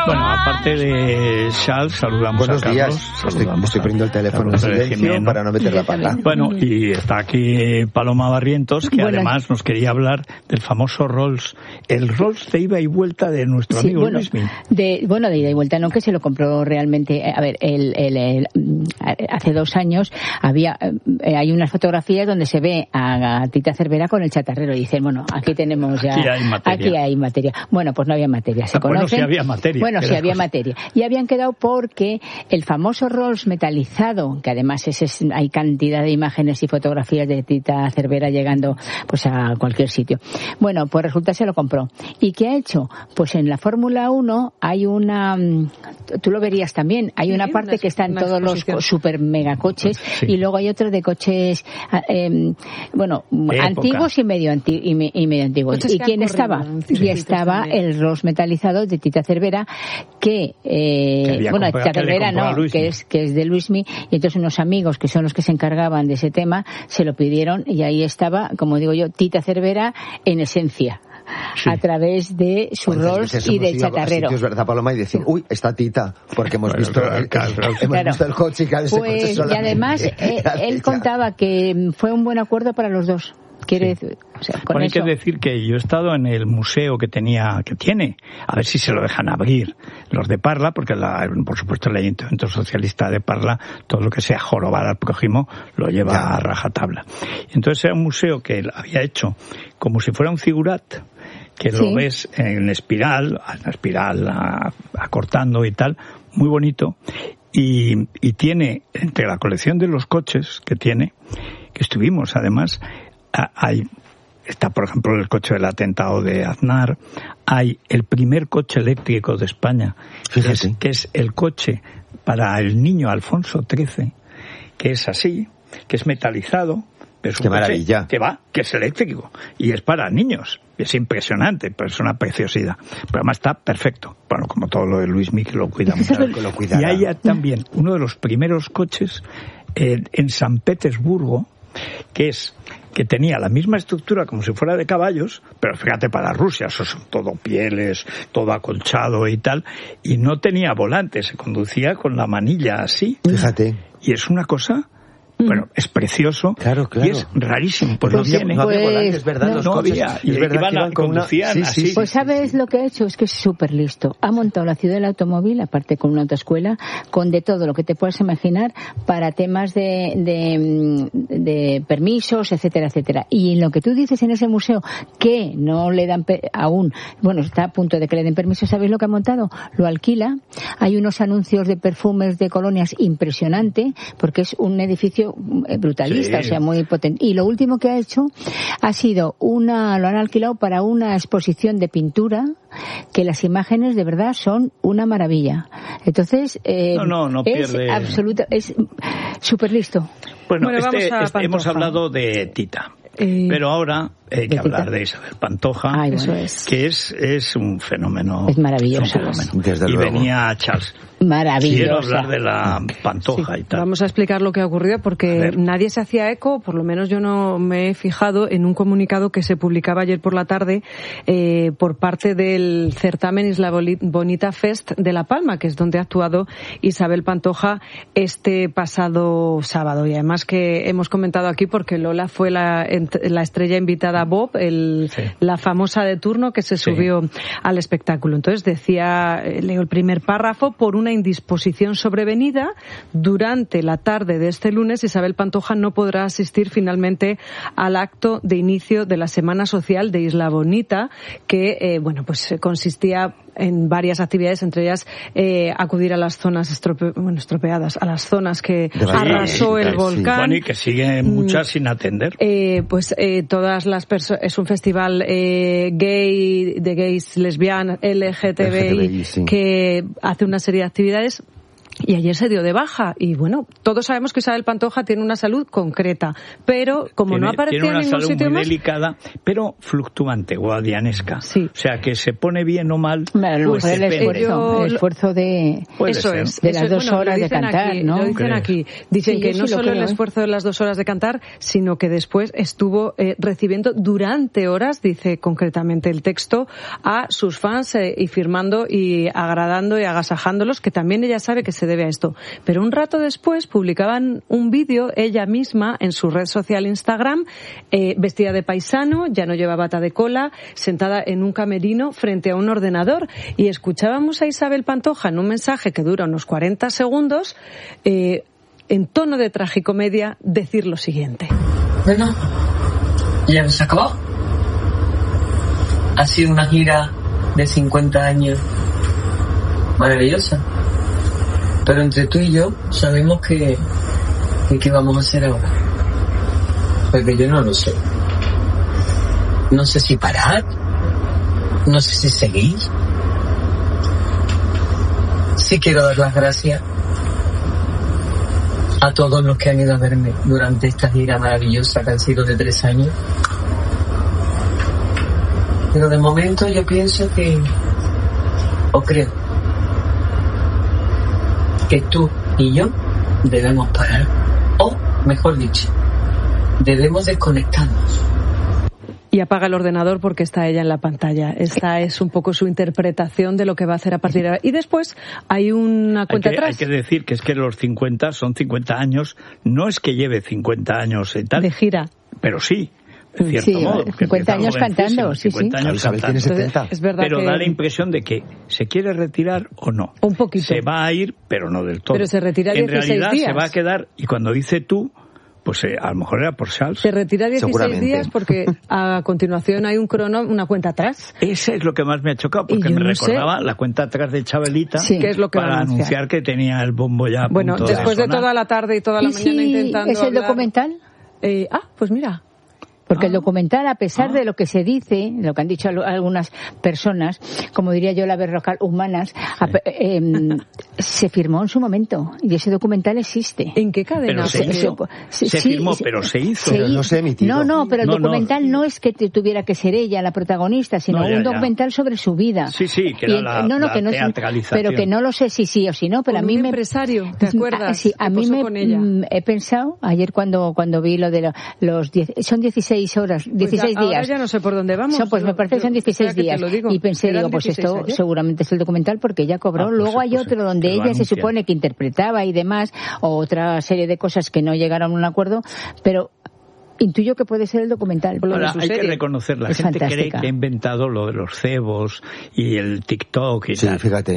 Bueno, aparte de Charles, saludamos Buenos a Carlos. días. Estoy poniendo el teléfono en silencio para no meter la pata. Bueno, y está aquí Paloma Barrientos, que además nos quería hablar del famoso Rolls. El Rolls de ida y vuelta de nuestro amigo Luismi. De ida y vuelta, no, que se lo compró realmente. A ver, hace 2 años hay unas fotografías donde se ve a Tita Cervera con el chatarrero y dicen, bueno, aquí tenemos ya... Aquí hay materia. Bueno, pues no había materia. Bueno, sí había materia. Bueno, sí había materia. Y habían quedado porque el famoso Rolls metalizado, que además hay cantidad de imágenes y fotografías de Tita Cervera llegando pues a cualquier sitio. Bueno, pues resulta se lo compró. ¿Y qué ha hecho? Pues en la Fórmula 1 hay una... Tú lo verías también. Hay una parte que está en todos los super megacoches y luego hay otra de coches antiguos y medio antiguos. ¿Y quién estaba? Y estaba el Rolls metalizado de Tita Cervera que es de Luismi, y entonces unos amigos que son los que se encargaban de ese tema se lo pidieron y ahí estaba, como digo yo, Tita Cervera en esencia. Sí. A través de su Rolls y del chatarrero. Es verdad, Paloma, y decir, uy, está Tita, porque hemos visto el coche y y además él contaba que fue un buen acuerdo para los dos. Hay que decir que yo he estado en el museo que tiene, a ver si se lo dejan abrir los de Parla, porque por supuesto el Ayuntamiento Socialista de Parla, todo lo que sea jorobar al prójimo lo lleva a rajatabla. Entonces era un museo que él había hecho como si fuera un figurat, que lo ves en espiral acortando y tal, muy bonito, y tiene, entre la colección de los coches que tiene, que estuvimos además, está por ejemplo el coche del atentado de Aznar, hay el primer coche eléctrico de España, que es el coche para el niño Alfonso XIII, que es así, que es metalizado, pero es un maravilla. Que es eléctrico y es para niños, es impresionante, pero es una preciosidad, pero además está perfecto, bueno, como todo lo de Luismi, que lo cuida mucho. Y hay también uno de los primeros coches en San Petersburgo, que tenía la misma estructura como si fuera de caballos, pero fíjate, para Rusia, eso son todo pieles, todo acolchado y tal, y no tenía volante, se conducía con la manilla así. Fíjate. Y es una cosa... Bueno, es precioso, claro. Y es rarísimo, pues no había volantes, ¿verdad? No había, y conducían así. Pues ¿sabes lo que ha hecho? Es que es súper listo. Ha montado la ciudad del automóvil, aparte con una autoescuela, con de todo lo que te puedas imaginar, para temas de permisos, etcétera, etcétera. Y lo que tú dices en ese museo, que no le dan aún, bueno, está a punto de que le den permiso, ¿sabes lo que ha montado? Lo alquila, hay unos anuncios de perfumes de colonias impresionante, porque es un edificio brutalista, o sea, muy potente. Y lo último que ha hecho ha sido lo han alquilado para una exposición de pintura, que las imágenes de verdad son una maravilla. Entonces, no pierde. Es absoluta, es súper listo. Bueno, hemos hablado de Tita. Pero ahora hay que hablar de Isabel Pantoja, que es un fenómeno. Es maravilloso. Y venía Charles. Maravilloso. Quiero hablar de la Pantoja y tal. Vamos a explicar lo que ha ocurrido, porque nadie se hacía eco, por lo menos yo no me he fijado en un comunicado que se publicaba ayer por la tarde por parte del certamen Isla Bonita Fest de La Palma, que es donde ha actuado Isabel Pantoja este pasado sábado. Y además que hemos comentado aquí, porque Lola fue la estrella invitada Bob, la famosa de turno que se subió al espectáculo. Entonces leo el primer párrafo: por una indisposición sobrevenida durante la tarde de este lunes, Isabel Pantoja no podrá asistir finalmente al acto de inicio de la Semana Social de Isla Bonita, que pues consistía en varias actividades, entre ellas acudir a las zonas estropeadas, a las zonas que arrasó el volcán. Bueno, y que siguen muchas sin atender. Todas las personas, es un festival gay, de gays, lesbianas, LGTBI, que hace una serie de actividades. Y ayer se dio de baja. Y bueno, todos sabemos que Isabel Pantoja tiene una salud concreta, pero como no aparecía en ningún sitio más... Tiene una salud muy delicada, pero fluctuante, guadianesca. Sí. O sea, que se pone bien o mal... Pues el esfuerzo de las 2 horas de cantar, aquí, ¿no? Lo dicen aquí. Dicen que no solo el esfuerzo de las 2 horas de cantar, sino que después estuvo recibiendo durante horas, dice concretamente el texto, a sus fans y firmando y agradando y agasajándolos, que también ella sabe que se debe a esto. Pero un rato después publicaban un vídeo ella misma en su red social Instagram, vestida de paisano, ya no lleva bata de cola, sentada en un camerino frente a un ordenador, y escuchábamos a Isabel Pantoja en un mensaje que dura unos 40 segundos, en tono de tragicomedia, decir lo siguiente. Bueno, ya se acabó. Ha sido una gira de 50 años maravillosa. Pero entre tú y yo sabemos que ¿qué vamos a hacer ahora? Porque yo no lo sé. No sé si parar, no sé si seguir. Sí quiero dar las gracias a todos los que han ido a verme durante esta gira maravillosa que han sido de 3 años. Pero de momento yo pienso creo que tú y yo debemos parar, o mejor dicho, debemos desconectarnos. Y apaga el ordenador porque está ella en la pantalla. Esta es un poco su interpretación de lo que va a hacer a partir de ahora. Y después hay una cuenta atrás. Hay que decir que es que los 50 son 50 años, no es que lleve 50 años y tal. De gira. Pero sí. En cierto modo, 50 años cantando, 50 años cantando. Tiene 70. Es verdad, pero que da la impresión de que se quiere retirar o no. Un poquito. Se va a ir, pero no del todo. Pero se retira 16 días. En realidad se va a quedar, y cuando dice tú, pues a lo mejor era por Charles. Se retira 16 días porque a continuación hay una cuenta atrás. Ese es lo que más me ha chocado, porque me recordaba la cuenta atrás de Chabelita, que es lo que para anunciar que tenía el bombo ya a bueno, punto después de toda la tarde y toda la mañana intentando ¿es el documental? Pues mira. Porque el documental, a pesar de lo que se dice, lo que han dicho algunas personas, como diría yo, la berrocal humanas, se firmó en su momento. Y ese documental existe. ¿En qué cadena? Pero se firmó, pero se hizo. Pero no se emitió. No, pero el documental no es que tuviera que ser ella la protagonista, sino un documental sobre su vida. Sí, que era la teatralización. Pero que no lo sé si sí o si no, pero con a mí un empresario, ¿te acuerdas? Sí, a mí he pensado, ayer cuando vi lo de los 10, son 16 horas, 16 días. Ahora ya no sé por dónde vamos. Pues me parece que son 16 días. Y pensé, pues esto seguramente es el documental porque ella cobró. Luego hay otro donde ella se supone que interpretaba y demás, o otra serie de cosas que no llegaron a un acuerdo, pero intuyo que puede ser el documental. Ahora, hay que reconocer, la gente cree que ha inventado lo de los cebos y el TikTok y tal. Fíjate.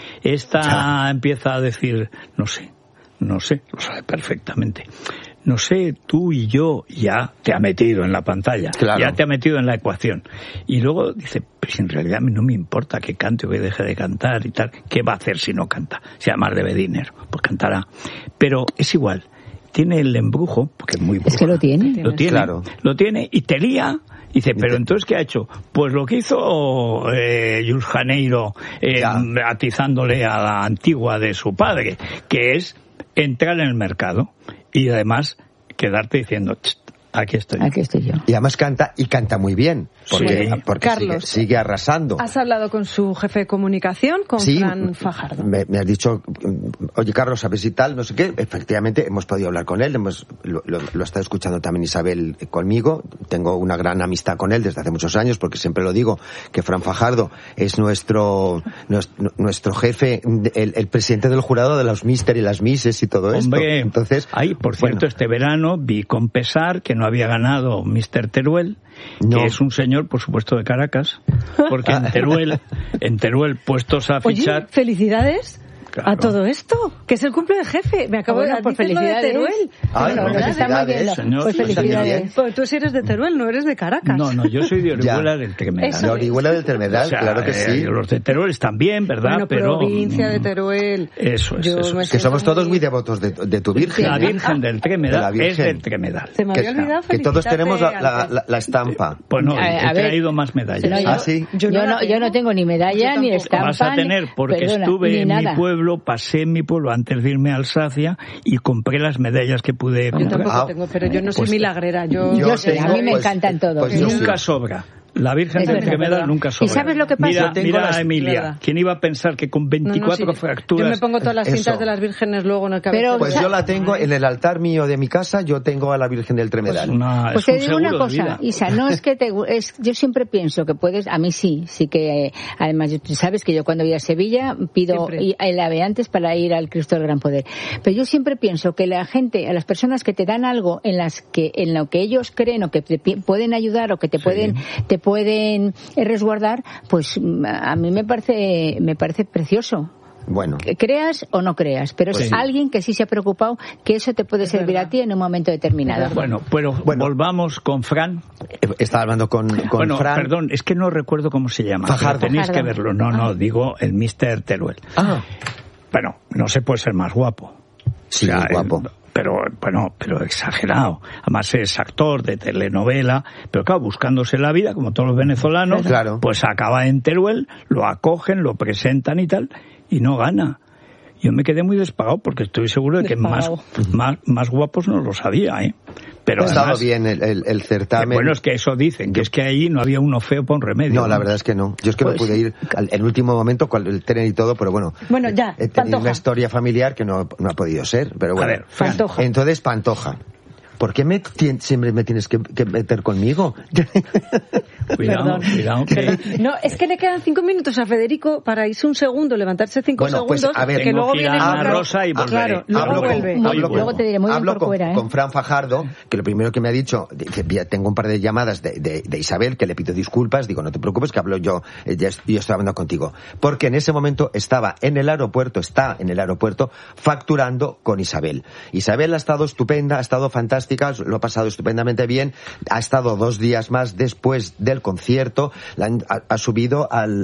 Esta empieza a decir, no sé, lo sabe perfectamente. No sé, tú y yo, ya te ha metido en la pantalla, ya te ha metido en la ecuación. Y luego dice, pues en realidad a mí no me importa que cante o que deje de cantar y tal. ¿Qué va a hacer si no canta? Si además debe dinero, pues cantará. Pero es igual, tiene el embrujo, porque es muy bruja. Es que lo tiene. Lo tiene y te lía. Dice, pero entonces, ¿qué ha hecho? Pues lo que hizo Jules Janeiro atizándole a la antigua de su padre, que es entrar en el mercado y además quedarte diciendo, aquí estoy yo. Y además canta muy bien, porque sigue arrasando. ¿Has hablado con su jefe de comunicación, con Fran Fajardo? Me has dicho, oye Carlos, ¿sabes y tal? No sé qué. Efectivamente, hemos podido hablar con él, lo ha estado escuchando también Isabel conmigo. Tengo una gran amistad con él desde hace muchos años, porque siempre lo digo, que Fran Fajardo es nuestro jefe, el presidente del jurado de los Mister y las Misses y todo esto. Entonces, por cierto, este verano vi con pesar que no había ganado Mr. Teruel, que es un señor, por supuesto, de Caracas, porque en Teruel puestos a fichar... Oye, felicidades. Claro. A todo esto, que es el cumple del jefe. Me acabo de decir felicidades. De Teruel. Pues felicidades. Pues tú sí eres de Teruel, no eres de Caracas. No, yo soy de Orihuela del Tremedal. De Orihuela del Tremedal, claro que sí. Los de Teruel están bien, ¿verdad? Bueno, pero provincia de Teruel. Eso es. Que somos todos muy devotos de tu Virgen. La Virgen del Tremedal es del Tremedal. Se me había olvidado que todos tenemos la estampa. Pues no, he traído más medallas. ¿Sí? Yo no tengo ni medalla ni estampa. Vas a tener, porque estuve en mi pueblo, pasé en mi pueblo antes de irme a Alsacia y compré las medallas que pude comprar. Yo tampoco tengo, pero yo no soy milagrera. Yo sé, a mí me encantan todos. Pues nunca sobra. La Virgen de Tremedal nunca sobra. ¿Y sabes lo que pasa? Mira a Emilia. ¿Quién iba a pensar que con 24 fracturas... Yo me pongo todas las cintas de las vírgenes luego en el cabello. Pues yo la tengo en el altar mío de mi casa, yo tengo a la Virgen del Tremedal. Pues te digo una cosa, Isa, no es que yo siempre pienso que puedes, a mí sí que además tú sabes que yo cuando voy a Sevilla pido el ave antes para ir al Cristo del Gran Poder. Pero yo siempre pienso que la gente, a las personas que te dan algo en lo que ellos creen o que te pueden ayudar o que te pueden resguardar, pues a mí me parece precioso. Bueno. Creas o no creas, pero es alguien que sí se ha preocupado que eso te puede servir a ti en un momento determinado. Bueno, volvamos con Fran. Estaba hablando con Fran. Perdón, es que no recuerdo cómo se llama. Fajardo. Tenéis que verlo. No, digo el Mr. Teruel. Bueno, no se puede ser más guapo. Sí, guapo. Pero exagerado. Además es actor de telenovela, pero claro, buscándose la vida, como todos los venezolanos, pues acaba en Teruel, lo acogen, lo presentan y tal, y no gana. Yo me quedé muy despagado porque estoy seguro de que más guapos no lo sabía, ¿eh? Pero ha estado bien el certamen. Bueno, es que eso dicen, que es que ahí no había uno feo para un remedio. No, la verdad es que no. Yo es que no pude ir en último momento con el tren y todo, pero bueno. Bueno, ya, he tenido una historia familiar que no ha podido ser, pero bueno. A ver, Pantoja. Entonces, Pantoja. ¿Por qué siempre me tienes que meter conmigo? Cuidado. No, es que le quedan 5 minutos a Federico para irse un segundo, levantarse 5 segundos, pues, a ver, que luego viene a Rosa y volveré. Luego te diré muy bien por fuera. Con Fran Fajardo, que lo primero que me ha dicho, tengo un par de llamadas de Isabel, que le pido disculpas, digo, no te preocupes, que hablo yo estoy hablando contigo. Porque en ese momento está en el aeropuerto facturando con Isabel. Isabel ha estado estupenda, ha estado fantástica, lo ha pasado estupendamente bien, ha estado 2 días más después del concierto, ha subido al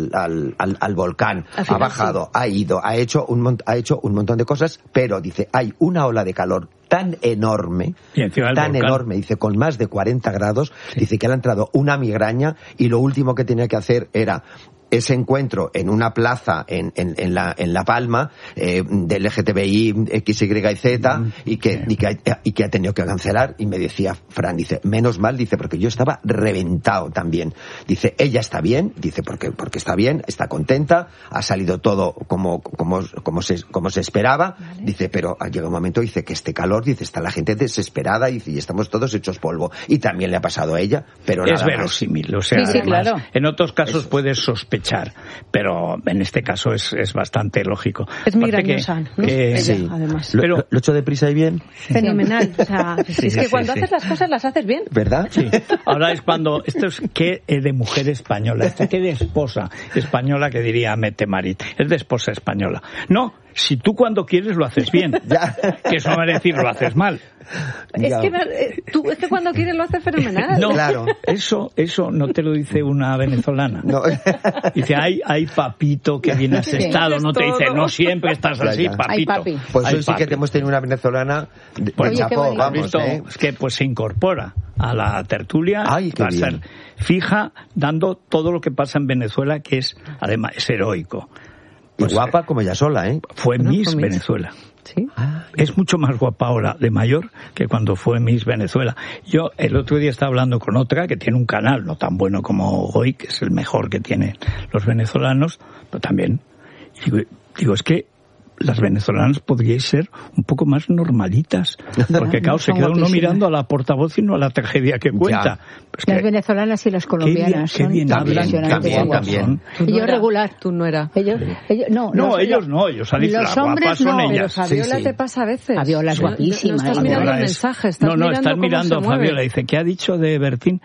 volcán, ha bajado, ha ido, ha hecho un montón de cosas, pero dice, hay una ola de calor tan enorme, dice, con más de 40 grados, dice que le ha entrado una migraña y lo último que tenía que hacer era ese encuentro en una plaza en La Palma del LGTBI X, Y y Z y que ha tenido que cancelar, y me decía Fran, dice, menos mal, dice, porque yo estaba reventado también. Dice, ella está bien, dice, porque está bien, está contenta, ha salido todo como se esperaba, dice, pero ha llegado un momento, dice, que este calor, dice, está la gente desesperada, dice, y estamos todos hechos polvo, y también le ha pasado a ella, pero es verosímil, o sea, sí, claro. En otros casos puedes sospechar, pero en este caso es bastante lógico. Es migrañosa, ¿no? Sí. Además. Lo he hecho deprisa y bien. Fenomenal. O sea, es que cuando haces las cosas las haces bien. ¿Verdad? Sí. Ahora es cuando... Esto es que de mujer española. Que de esposa española, que diría Mete Marit. Es de esposa española. No, si tú cuando quieres lo haces bien. Que eso no va a decir lo haces mal. Es que cuando quieres lo haces fenomenal. No, claro. Eso no te lo dice una venezolana. No. Dice, hay papito, que bien has estado. No te dice, no siempre estás así, papito. Ay, papi. Pues hoy sí que hemos tenido una venezolana de chapó, vamos, Es que pues se incorpora a la tertulia. Ay, qué va a bien. ser fija, dando todo lo que pasa en Venezuela, que es, además, es heroico. Pues, y guapa como ella sola, ¿eh? Fue Miss Venezuela. ¿Sí? Es mucho más guapa ahora de mayor que cuando fue Miss Venezuela. Yo el otro día estaba hablando con otra que tiene un canal no tan bueno como Goy, que es el mejor que tienen los venezolanos, pero también digo, es que las venezolanas podríais ser un poco más normalitas, porque claro, se queda uno mirando a la portavoz y no a la tragedia que cuenta. Pues las venezolanas y las colombianas qué bien hablan, también. Yo regular. Tú no eras. Ellos no, ellos han dicho, los las hombres guapas son no, ellas. Pero Fabiola te pasa a veces. Fabiola es guapísima. No estás mirando el mensaje, estás mirando a Fabiola. Dice, ¿qué ha dicho de Bertín?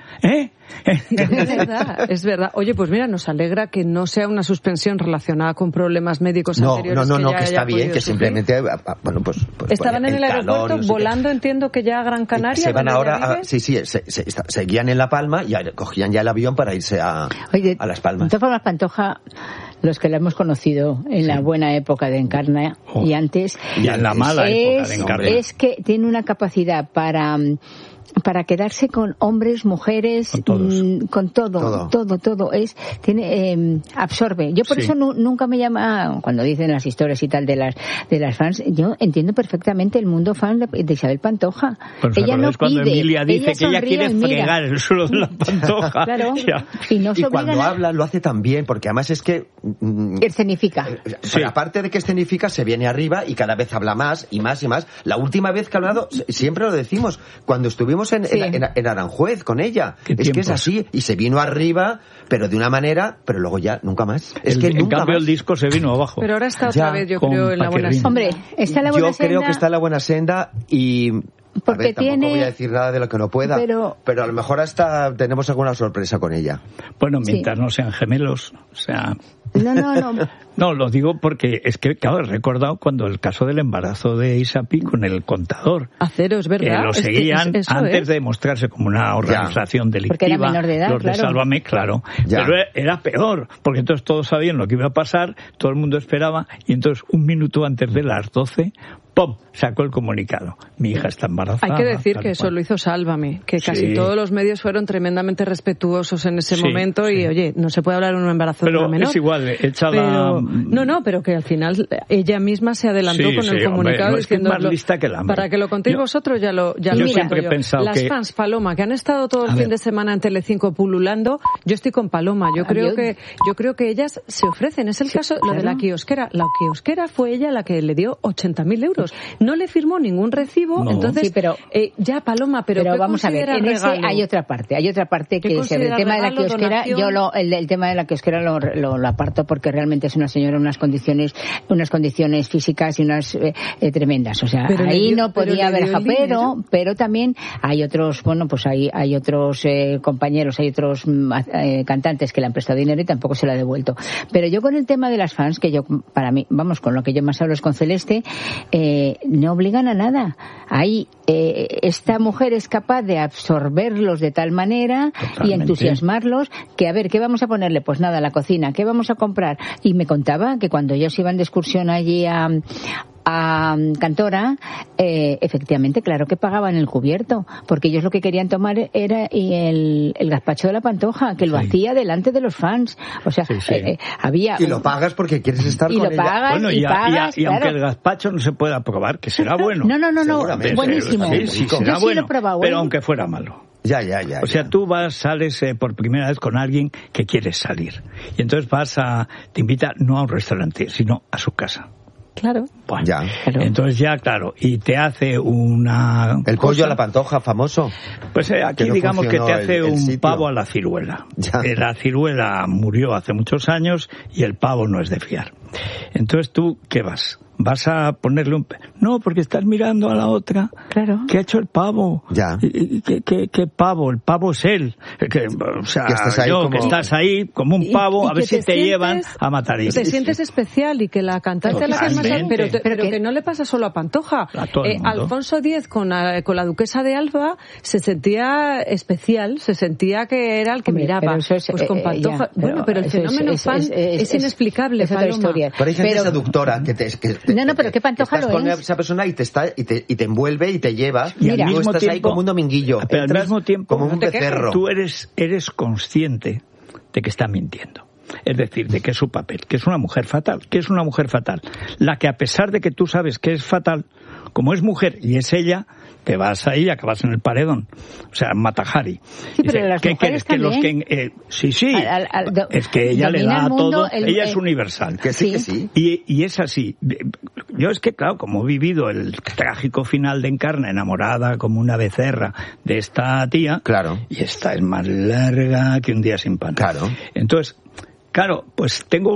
Es verdad. Oye, pues mira, nos alegra que no sea una suspensión relacionada con problemas médicos anteriores. No, que está bien, que simplemente, bueno, pues estaban en el aeropuerto volando, entiendo que ya a Gran Canaria. Se van ahora, seguían en La Palma y cogían ya el avión para irse a Las Palmas. De todas formas, Pantoja, los que la hemos conocido en la buena época de Encarna y antes, y en la mala época de Encarna, es que tiene una capacidad para para quedarse con hombres, mujeres, con todo. Absorbe. Yo por eso nunca me llama, cuando dicen las historias y tal de las fans, yo entiendo perfectamente el mundo fan de Isabel Pantoja. Pues ella no cuando pide, Emilia dice que ella quiere fregar el suelo de la Pantoja. Claro. Y cuando habla lo hace tan bien, porque además es que escenifica. Aparte de que escenifica, se viene arriba y cada vez habla más y más y más. La última vez que ha hablado, siempre lo decimos, cuando estuvimos en Aranjuez con ella, es que es así, y se vino arriba, pero de una manera, pero luego ya nunca más. En cambio el disco se vino abajo. Pero ahora está otra vez, yo creo, en la buena senda. Hombre, está en la buena senda. Yo creo que está en la buena senda y... Porque tampoco voy a decir nada de lo que no pueda, pero a lo mejor hasta tenemos alguna sorpresa con ella. Bueno, mientras no sean gemelos, o sea... No. No, lo digo porque es que, claro, he recordado cuando el caso del embarazo de Isapi con el contador. Acero, es verdad. Que lo seguían antes de mostrarse como una organización delictiva. Porque era menor de edad, los de Sálvame, claro. Pero era peor, porque entonces todos sabían lo que iba a pasar, todo el mundo esperaba, y entonces un minuto antes de las 12... ¡pum! Sacó el comunicado. Mi hija está embarazada. Hay que decir que eso lo hizo Sálvame, que casi todos los medios fueron tremendamente respetuosos en ese momento y, oye, no se puede hablar de un embarazo de una menor. Pero es igual, pero que al final ella misma se adelantó con el comunicado diciendo más lista que el hambre. Para que lo contéis vosotros, ya lo siempre he pensado las fans Paloma, que han estado todo el fin de semana en Telecinco pululando, yo estoy con Paloma. Yo creo que ellas se ofrecen. Es el caso, lo de la quiosquera. La quiosquera fue ella la que le dio 80.000 euros. No le firmó ningún recibo, entonces ya Paloma, pero vamos a ver, en ese hay otra parte que es el tema de la quiosquera. Yo el tema de la quiosquera lo aparto porque realmente es una señora unas condiciones físicas y unas tremendas, o sea, pero ahí no podía haber, pero también hay otros, hay otros compañeros, hay otros cantantes que le han prestado dinero y tampoco se lo ha devuelto. Pero yo con el tema de las fans, que yo, para mí, con lo que yo más hablo es con Celeste, no obligan a nada. Ahí esta mujer es capaz de absorberlos de tal manera y entusiasmarlos que, a ver, ¿qué vamos a ponerle? Pues nada, a la cocina. ¿Qué vamos a comprar? Y me contaba que cuando ellos iban de excursión allí a Cantora, efectivamente, claro que pagaban el cubierto, porque ellos lo que querían tomar era el gazpacho de la Pantoja, que lo hacía delante de los fans. O sea, había... Y lo pagas porque quieres estar con ella. Pagas, bueno, y aunque el gazpacho no se pueda probar, que será bueno. No, buenísimo. Sí, será bueno, pero aunque fuera malo. Ya. O sea, tú sales por primera vez con alguien que quieres salir. Y entonces te invita no a un restaurante, sino a su casa. Claro. Bueno, entonces claro, y te hace el pollo a la Pantoja famoso. Pues aquí digamos que te hace un pavo a la ciruela. La ciruela murió hace muchos años y el pavo no es de fiar. Entonces tú, ¿qué vas? ¿Vas a ponerle un... No, porque estás mirando a la otra. Claro. ¿Qué ha hecho el pavo? Ya. ¿Qué pavo? El pavo es él. O sea, que estás ahí como un pavo, a ver si te llevan a matar. Te sientes especial y que la cantante a la que más... Pero que no le pasa solo a Pantoja. A todo el mundo. Alfonso X con la duquesa de Alba se sentía especial, se sentía que era el que miraba. Pues con Pantoja... pero el fenómeno fan es inexplicable, Paloma. Es otra historia. Pero hay gente seductora que pero que Pantoja estás con esa persona y te envuelve y te lleva y al mismo estás tiempo, ahí como un dominguillo, pero al mismo tiempo como un becerro. Tú eres consciente de que está mintiendo. Es decir, de que es su papel, que es una mujer fatal, la que, a pesar de que tú sabes que es fatal, como es mujer y es ella, te vas ahí y acabas en el paredón. O sea, Matajari. Sí, pero las mujeres también. Es que ella le da a todo. Ella es universal. Que sí. Y es así. Yo es que, claro, como he vivido el trágico final de Encarna, enamorada como una becerra de esta tía. Claro. Y esta es más larga que un día sin pan. Claro. Entonces, claro, pues tengo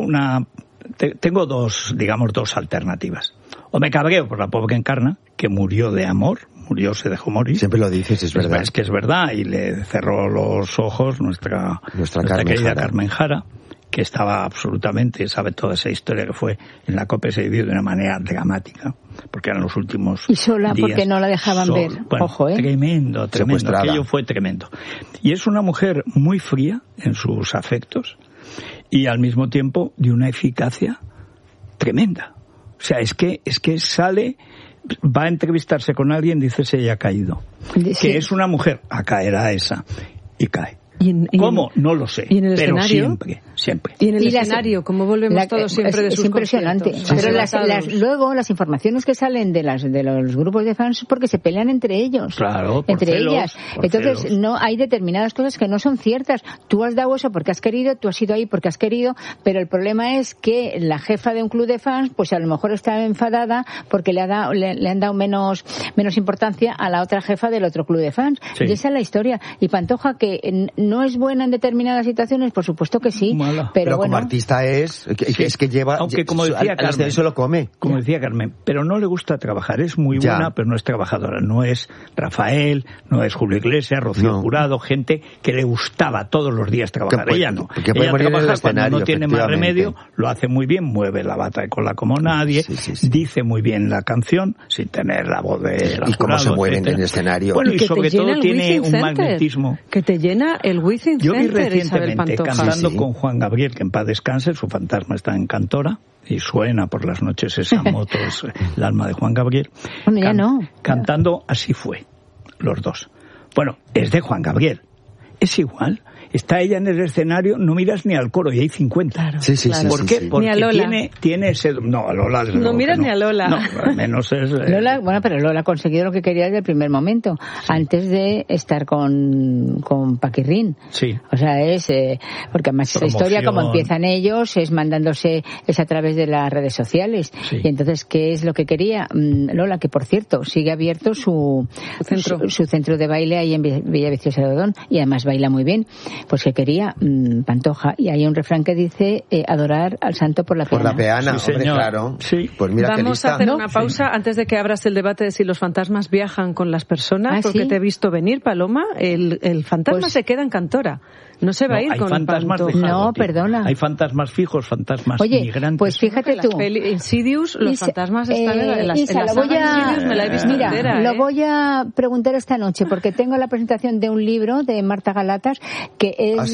dos alternativas. O me cabreo por la pobre Encarna, que murió de amor, se dejó morir. Siempre lo dices, es verdad. Es que es verdad, y le cerró los ojos nuestra querida Carmen Jara, que estaba absolutamente, sabe toda esa historia que fue en la COPE, se vivió de una manera dramática, porque eran los últimos y sola días, porque no la dejaban ver. Bueno, ojo, tremendo, aquello fue tremendo. Y es una mujer muy fría en sus afectos y al mismo tiempo de una eficacia tremenda. O sea, es que sale va a entrevistarse con alguien, dice si ella ha caído. Sí. Que es una mujer, a caerá esa, y cae. ¿Cómo? No lo sé. ¿Y en el pero escenario? Siempre. Y en el escenario, como volvemos todos siempre de sus impresionante. conciertos. Pero luego las informaciones que salen de los grupos de fans porque se pelean entre ellos. Claro, entre celos, ellas. Entonces, celos. No hay determinadas cosas que no son ciertas. Tú has dado eso porque has querido, tú has ido ahí porque has querido, pero el problema es que la jefa de un club de fans, pues a lo mejor está enfadada porque le han dado menos importancia a la otra jefa del otro club de fans. Sí. Y esa es la historia. Y Pantoja, que no es buena en determinadas situaciones, por supuesto que sí. Pero bueno, como artista es que lleva, aunque como decía Carmen, se lo come. Como decía Carmen, pero no le gusta trabajar, es muy buena, pero no es trabajadora, no es Rafael, no es Julio Iglesias, Rocío Jurado, gente que le gustaba todos los días trabajar. Ella no. Ella trabaja cuando no tiene más remedio, lo hace muy bien, mueve la bata de cola como nadie, dice muy bien la canción sin tener la voz de la y cómo se mueven en el escenario. Bueno, y sobre todo tiene un magnetismo que te llena el Wizzing Yo vi Center, recientemente cantando con Juan Gabriel, que en paz descanse, su fantasma está en Cantora y suena por las noches esa moto, es el alma de Juan Gabriel. Bueno, ya no. Cantando Así fue, los dos. Bueno, es de Juan Gabriel, es igual. Está ella en el escenario, no miras ni al coro y hay 50. Claro, claro. ¿Por qué? Sí. Porque ni a Lola. Tiene ese... No, a Lola... No miras ni a Lola. No, al menos es... Lola, bueno, pero Lola ha conseguido lo que quería desde el primer momento, antes de estar con Paquirrín. Sí. O sea, porque además esa historia, como empiezan ellos, es mandándose, es a través de las redes sociales. Sí. Y entonces, ¿qué es lo que quería? Lola, que por cierto, sigue abierto su centro de baile ahí en Villaviciosa de Odón, y además baila muy bien. Pues que quería Pantoja, y hay un refrán que dice adorar al santo por la peana. Por la peana, sí, hombre, claro. Sí. Pues mira, vamos a hacer una pausa antes de que abras el debate de si los fantasmas viajan con las personas, porque ¿sí? Te he visto venir, Paloma. El fantasma se queda en Cantora. No se va a ir con fantasmas Pantoja. No, perdona. Hay fantasmas fijos, fantasmas migrantes. Pues fíjate tú. Insidious, los fantasmas están en las Isa, me la he visto mira, entera, lo voy a preguntar esta noche porque tengo la presentación de un libro de Marta Galatas que es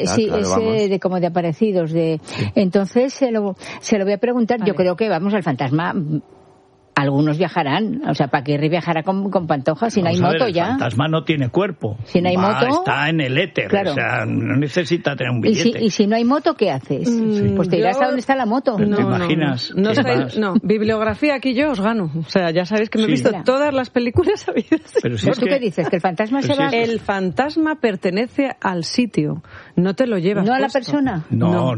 de como de aparecidos entonces se lo voy a preguntar. Vale. Yo creo que vamos al fantasma. Algunos viajarán, o sea, Paquirri viajará con Pantoja, si no hay moto ya. El fantasma no tiene cuerpo. Si no hay moto... Está en el éter, claro. O sea, no necesita tener un billete. ¿Y si no hay moto, qué haces? Pues te irás a donde está la moto. ¿Te imaginas? No, bibliografía aquí yo os gano. O sea, ya sabéis que me he visto todas las películas habidas. Pero si ¿Tú qué dices? ¿Que el fantasma se va? El fantasma pertenece al sitio, no te lo llevas ¿No puesto. A la persona? No.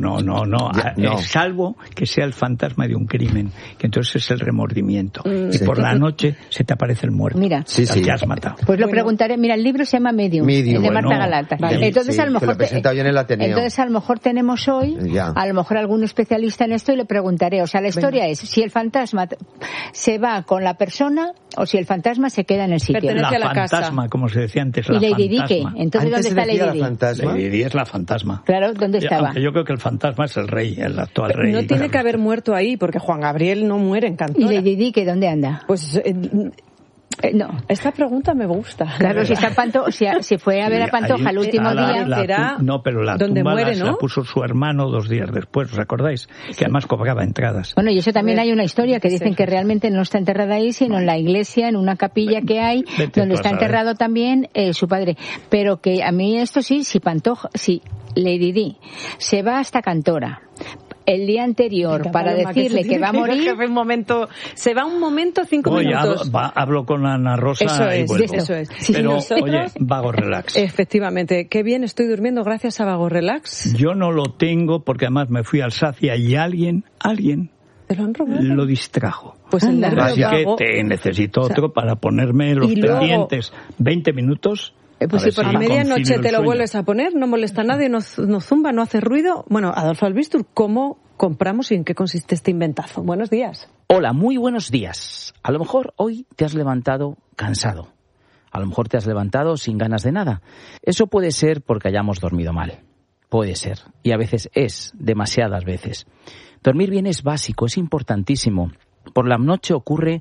Salvo que sea el fantasma de un crimen, que entonces es el remordimiento. Y por la noche se te aparece el muerto. Mira, te has matado. Pues lo preguntaré. Mira, el libro se llama Medium de Marta Galata. Vale. Entonces, a lo mejor entonces a lo mejor tenemos hoy, a lo mejor algún especialista en esto y le preguntaré. O sea, la historia es si el fantasma se va con la persona o si el fantasma se queda en el sitio. La fantasma, como se decía antes, la fantasma. Y Lady Di, ¿qué? Entonces, ¿dónde está Lady Di? Lady Di es la fantasma. Claro, ¿dónde estaba? Aunque yo creo que el fantasma es el rey, el actual rey. No tiene que haber muerto ahí, porque Juan Gabriel no muere en Cantora. ¿Y Lady Di, que dónde anda? Pues... no. Esta pregunta me gusta. Claro, si fue a ver a Pantoja el último día. Pero la tumba la puso su hermano 2 días después, ¿os acordáis? Que además cobraba entradas. Bueno, y eso también hay una historia que dicen que realmente no está enterrada ahí, sino en la iglesia, en una capilla que hay, donde está enterrado también su padre. Pero que a mí esto sí, si Lady Di se va hasta Cantora el día anterior para decirle que va a morir. Se va un momento 5 minutos. Hablo con Ana Rosa y vuelvo. Eso es. Pero, oye, Vago Relax. Efectivamente. Qué bien estoy durmiendo gracias a Vago Relax. Yo no lo tengo porque además me fui al Sacia y alguien ¿te lo han robado? Lo distrajo. Pues el nervio vago. Así que necesito otro para ponerme los pendientes. 20 minutos. Pues si por la medianoche te lo vuelves a poner, no molesta a nadie, no zumba, no hace ruido. Bueno, Adolfo Albistur, ¿cómo compramos y en qué consiste este inventazo? Buenos días. Hola, muy buenos días. A lo mejor hoy te has levantado cansado. A lo mejor te has levantado sin ganas de nada. Eso puede ser porque hayamos dormido mal. Puede ser. Y a veces demasiadas veces. Dormir bien es básico, es importantísimo. Por la noche ocurre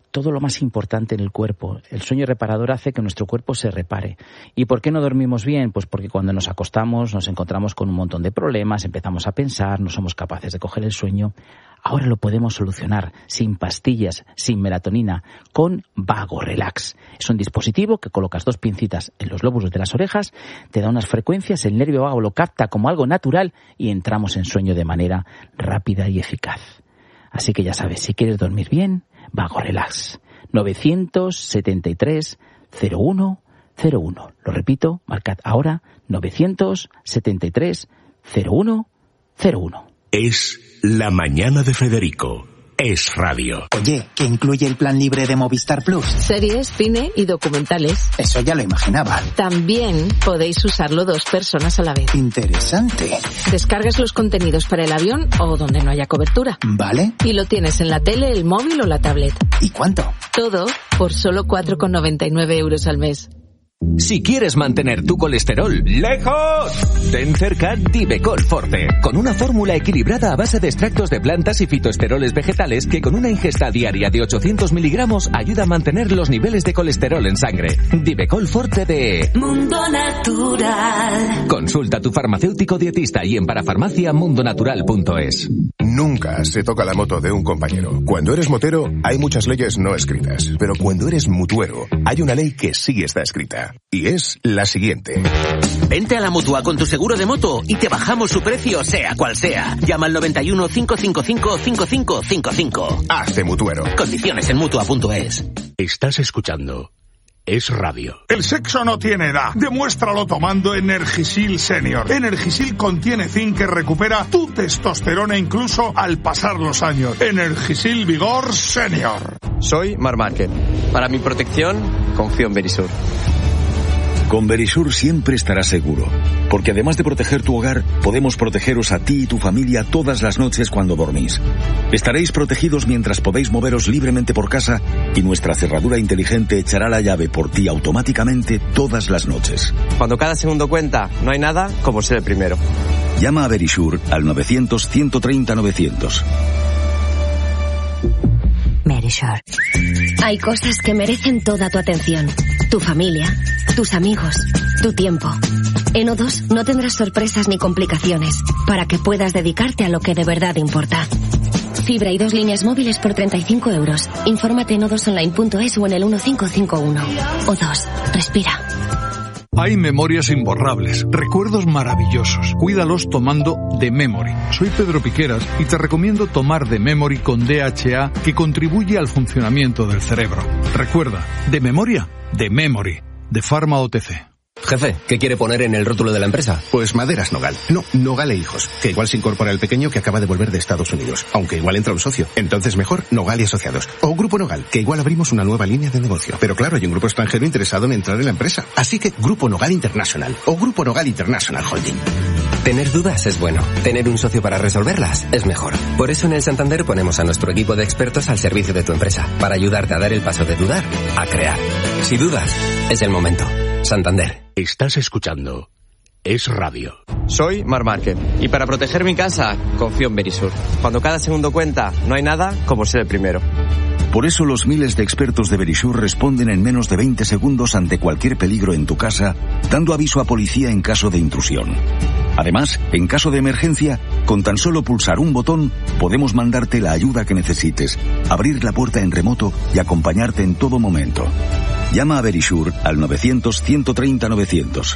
todo lo más importante en el cuerpo. El sueño reparador hace que nuestro cuerpo se repare. ¿Y por qué no dormimos bien? Pues porque cuando nos acostamos nos encontramos con un montón de problemas, empezamos a pensar, no somos capaces de coger el sueño. Ahora lo podemos solucionar sin pastillas, sin melatonina, con Vago Relax. Es un dispositivo que colocas 2 pincitas en los lóbulos de las orejas, te da unas frecuencias, el nervio vago lo capta como algo natural y entramos en sueño de manera rápida y eficaz. Así que ya sabes, si quieres dormir bien, Vago Relax. 973 01 01. Lo repito, marcad ahora 973 01 01. Es La Mañana de Federico. Es radio. Oye, ¿qué incluye el plan libre de Movistar Plus? Series, cine y documentales. Eso ya lo imaginaba. También podéis usarlo 2 personas a la vez. Interesante. Descargas los contenidos para el avión o donde no haya cobertura. ¿Vale? Y lo tienes en la tele, el móvil o la tablet. ¿Y cuánto? Todo por solo 4,99 euros al mes. Si quieres mantener tu colesterol lejos, ten cerca Divecol Forte, con una fórmula equilibrada a base de extractos de plantas y fitoesteroles vegetales que con una ingesta diaria de 800 miligramos ayuda a mantener los niveles de colesterol en sangre. Divecol Forte de Mundo Natural. Consulta a tu farmacéutico dietista y en parafarmaciamundonatural.es. Nunca se toca la moto de un compañero. Cuando eres motero, hay muchas leyes no escritas. Pero cuando eres mutuero, hay una ley que sí está escrita. Y es la siguiente. Vente a la Mutua con tu seguro de moto y te bajamos su precio, sea cual sea. Llama al 91 555 5555. Hazte mutuero. Condiciones en Mutua.es. Estás escuchando Es radio. El sexo no tiene edad. Demuéstralo tomando Energisil Senior. Energisil contiene zinc que recupera tu testosterona incluso al pasar los años. Energisil Vigor Senior. Soy Mar Márquez. Para mi protección, confío en Verisur. Con Verisur siempre estarás seguro, porque además de proteger tu hogar, podemos protegeros a ti y tu familia todas las noches cuando dormís. Estaréis protegidos mientras podéis moveros libremente por casa y nuestra cerradura inteligente echará la llave por ti automáticamente todas las noches. Cuando cada segundo cuenta, no hay nada como ser el primero. Llama a Verisur al 900-130-900. Verisur. Hay cosas que merecen toda tu atención. Tu familia, tus amigos, tu tiempo. En O2 no tendrás sorpresas ni complicaciones para que puedas dedicarte a lo que de verdad importa. Fibra y 2 líneas móviles por 35 euros. Infórmate en o2online.es o en el 1551. O2. Respira. Hay memorias imborrables, recuerdos maravillosos. Cuídalos tomando The Memory. Soy Pedro Piqueras y te recomiendo tomar The Memory con DHA que contribuye al funcionamiento del cerebro. Recuerda, de memoria, The Memory, de Pharma OTC. Jefe, ¿qué quiere poner en el rótulo de la empresa? Pues Maderas Nogal. No, Nogal e Hijos. Que igual se incorpora el pequeño que acaba de volver de Estados Unidos. Aunque igual entra un socio. Entonces mejor Nogal y Asociados. O Grupo Nogal, que igual abrimos una nueva línea de negocio. Pero claro, hay un grupo extranjero interesado en entrar en la empresa. Así que Grupo Nogal International. O Grupo Nogal International Holding. Tener dudas es bueno. Tener un socio para resolverlas es mejor. Por eso en el Santander ponemos a nuestro equipo de expertos al servicio de tu empresa. Para ayudarte a dar el paso de dudar a crear. Si dudas, es el momento. Santander. Estás escuchando Es radio. Soy Mar Márquez y para proteger mi casa confío en Verisur. Cuando cada segundo cuenta, no hay nada como ser el primero. Por eso los miles de expertos de Verisur responden en menos de 20 segundos ante cualquier peligro en tu casa, dando aviso a policía en caso de intrusión. Además, en caso de emergencia, con tan solo pulsar un botón, podemos mandarte la ayuda que necesites, abrir la puerta en remoto y acompañarte en todo momento. Llama a Verisur al 900-130-900.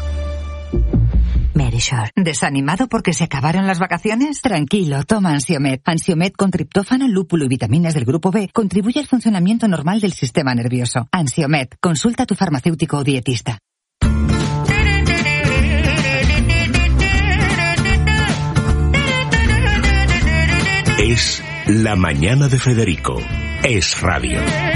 Verisur. ¿Desanimado porque se acabaron las vacaciones? Tranquilo, toma Ansiomed. Ansiomed con triptófano, lúpulo y vitaminas del grupo B contribuye al funcionamiento normal del sistema nervioso. Ansiomed. Consulta a tu farmacéutico o dietista. Es La Mañana de Federico. Es radio.